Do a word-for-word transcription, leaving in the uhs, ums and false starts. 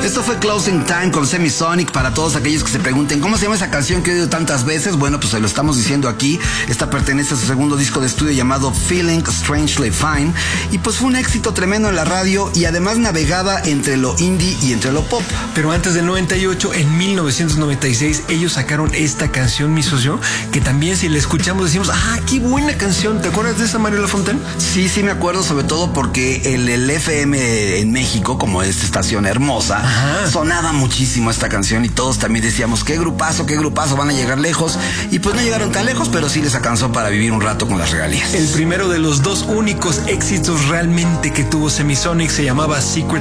Esto fue Closing Time con Semisonic. Para todos aquellos que se pregunten cómo se llama esa canción que he oído tantas veces, bueno, pues se lo estamos diciendo aquí. Esta pertenece a su segundo disco de estudio llamado Feeling Strangely Fine, y pues fue un éxito tremendo en la radio, y además navegaba entre lo indie y entre lo pop. Pero antes del noventa y ocho, en mil novecientos noventa y seis, ellos sacaron esta canción, mi socio, que también si la escuchamos decimos, ah, qué buena canción. ¿Te acuerdas de esa, Mario Lafontaine? Sí, sí me acuerdo, sobre todo porque el, el F M en México, como esta estación hermosa, Ajá. sonaba muchísimo esta canción, y todos también decíamos, qué grupazo, qué grupazo, van a llegar lejos. Y pues no llegaron tan lejos, pero sí les alcanzó para vivir un rato con las regalías. El primero de los dos únicos éxitos realmente que tuvo Semisonic se llamaba Secret